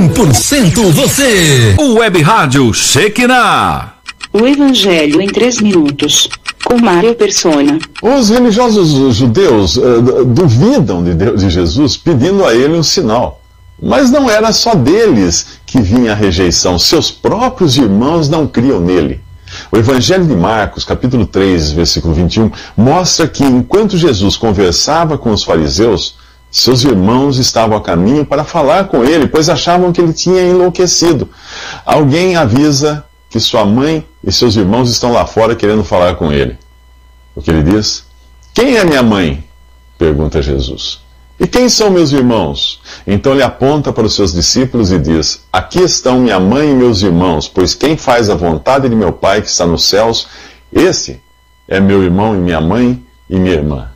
100% você. Web Rádio Shekinah. O Evangelho em 3 minutos, com Mário Persona. Os religiosos judeus duvidam de Jesus, pedindo a ele um sinal. Mas não era só deles que vinha a rejeição. Seus próprios irmãos não criam nele. O Evangelho de Marcos, capítulo 3, versículo 21, mostra que enquanto Jesus conversava com os fariseus, seus irmãos estavam a caminho para falar com ele, pois achavam que ele tinha enlouquecido. Alguém avisa que sua mãe e seus irmãos estão lá fora querendo falar com ele. O que ele diz? Quem é minha mãe? Pergunta Jesus. E quem são meus irmãos? Então ele aponta para os seus discípulos e diz: aqui estão minha mãe e meus irmãos, pois quem faz a vontade de meu Pai que está nos céus, esse é meu irmão e minha mãe e minha irmã.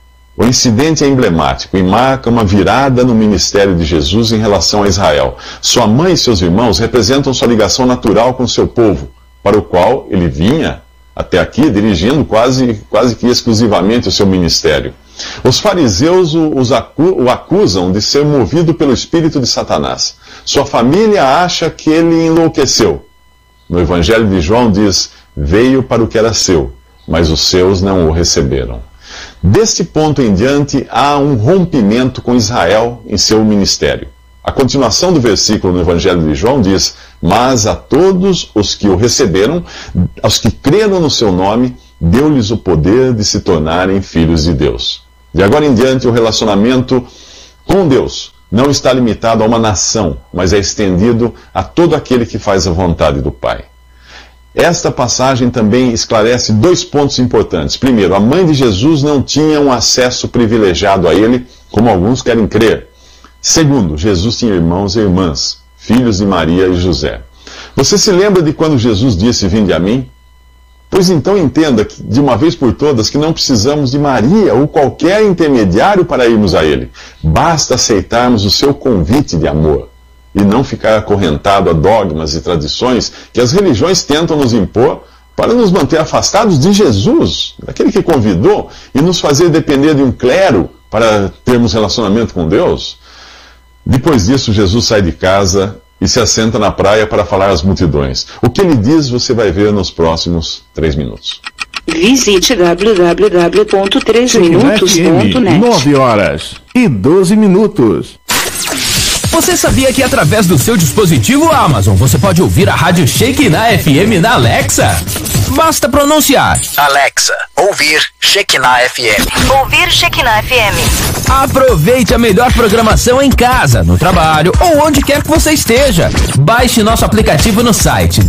O incidente é emblemático e marca uma virada no ministério de Jesus em relação a Israel. Sua mãe e seus irmãos representam sua ligação natural com seu povo, para o qual ele vinha até aqui dirigindo quase que exclusivamente o seu ministério. Os fariseus o acusam de ser movido pelo espírito de Satanás. Sua família acha que ele enlouqueceu. No Evangelho de João diz: veio para o que era seu, mas os seus não o receberam. Deste ponto em diante, há um rompimento com Israel em seu ministério. A continuação do versículo no Evangelho de João diz: mas a todos os que o receberam, aos que creram no seu nome, deu-lhes o poder de se tornarem filhos de Deus. De agora em diante, o relacionamento com Deus não está limitado a uma nação, mas é estendido a todo aquele que faz a vontade do Pai. Esta passagem também esclarece 2 pontos importantes. Primeiro, a mãe de Jesus não tinha um acesso privilegiado a ele, como alguns querem crer. Segundo, Jesus tinha irmãos e irmãs, filhos de Maria e José. Você se lembra de quando Jesus disse: vinde a mim? Pois então entenda que, de uma vez por todas, que não precisamos de Maria ou qualquer intermediário para irmos a ele. Basta aceitarmos o seu convite de amor e não ficar acorrentado a dogmas e tradições que as religiões tentam nos impor para nos manter afastados de Jesus, daquele que convidou, e nos fazer depender de um clero para termos relacionamento com Deus. Depois disso, Jesus sai de casa e se assenta na praia para falar às multidões. O que ele diz você vai ver nos próximos 3 minutos. Visite www.3minutos.net. 9h12. Você sabia que através do seu dispositivo Amazon você pode ouvir a Rádio Shekinah FM na Alexa? Basta pronunciar: Alexa, ouvir Shekinah FM. Ouvir Shekinah FM. Aproveite a melhor programação em casa, no trabalho ou onde quer que você esteja. Baixe nosso aplicativo no site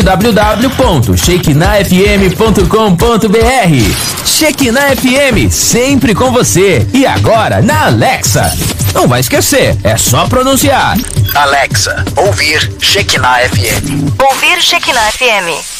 www.shekinahfm.com.br. Shekinah FM, sempre com você. E agora na Alexa. Não vai esquecer, é só pronunciar: Alexa, ouvir Shekinah FM. Ouvir Shekinah FM.